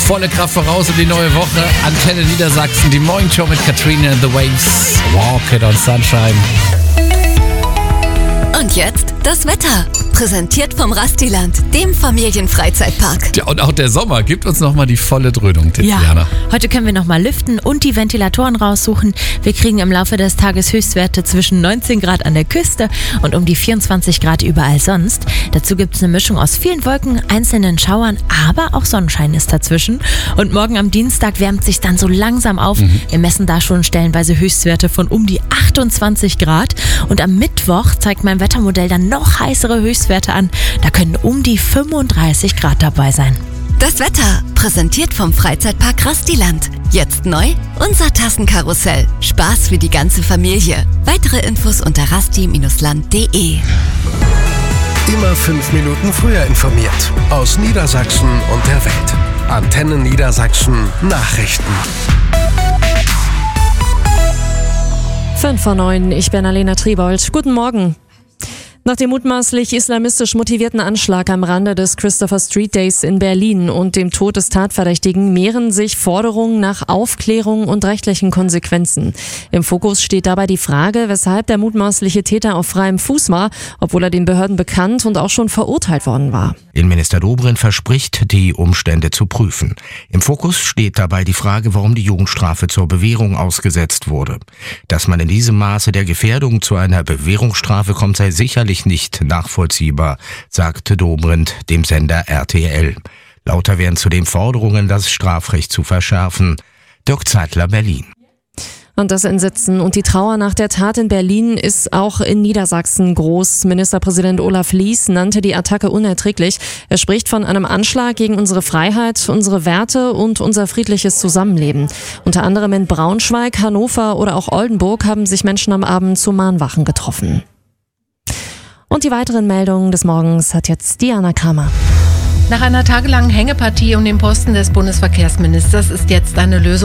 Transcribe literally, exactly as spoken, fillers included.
volle Kraft voraus in die neue Woche. Antenne Niedersachsen, die Morgenshow mit Katrina and the Waves. Walk it on Sunshine. Und jetzt das Wetter. Präsentiert vom Rastiland, dem Familienfreizeitpark. Ja, und auch der Sommer gibt uns nochmal die volle Dröhnung, Tiziana. Ja, heute können wir nochmal lüften und die Ventilatoren raussuchen. Wir kriegen im Laufe des Tages Höchstwerte zwischen neunzehn Grad an der Küste und um die vierundzwanzig Grad überall sonst. Dazu gibt es eine Mischung aus vielen Wolken, einzelnen Schauern, aber auch Sonnenschein ist dazwischen. Und morgen am Dienstag wärmt sich dann so langsam auf. Mhm. Wir messen da schon stellenweise Höchstwerte von um die achtundzwanzig Grad. Und am Mittwoch zeigt mein Wettermodell dann noch heißere Höchstwerte an. Da können um die fünfunddreißig Grad dabei sein. Das Wetter, präsentiert vom Freizeitpark Rastiland. Jetzt neu, unser Tassenkarussell. Spaß für die ganze Familie. Weitere Infos unter rasti Bindestrich land punkt de. Immer fünf Minuten früher informiert. Aus Niedersachsen und der Welt. Antenne Niedersachsen Nachrichten. fünf vor neun, ich bin Alena Triebold. Guten Morgen. Nach dem mutmaßlich islamistisch motivierten Anschlag am Rande des Christopher Street Days in Berlin und dem Tod des Tatverdächtigen mehren sich Forderungen nach Aufklärung und rechtlichen Konsequenzen. Im Fokus steht dabei die Frage, weshalb der mutmaßliche Täter auf freiem Fuß war, obwohl er den Behörden bekannt und auch schon verurteilt worden war. Innenminister Dobrindt verspricht, die Umstände zu prüfen. Im Fokus steht dabei die Frage, warum die Jugendstrafe zur Bewährung ausgesetzt wurde. Dass man in diesem Maße der Gefährdung zu einer Bewährungsstrafe kommt, sei sicherlich nicht nachvollziehbar, sagte Dobrindt dem Sender R T L. Lauter werden zudem Forderungen, das Strafrecht zu verschärfen. Dirk Zeitler, Berlin. Und das Entsetzen und die Trauer nach der Tat in Berlin ist auch in Niedersachsen groß. Ministerpräsident Olaf Lies nannte die Attacke unerträglich. Er spricht von einem Anschlag gegen unsere Freiheit, unsere Werte und unser friedliches Zusammenleben. Unter anderem in Braunschweig, Hannover oder auch Oldenburg haben sich Menschen am Abend zu Mahnwachen getroffen. Und die weiteren Meldungen des Morgens hat jetzt Diana Kramer. Nach einer tagelangen Hängepartie um den Posten des Bundesverkehrsministers ist jetzt eine Lösung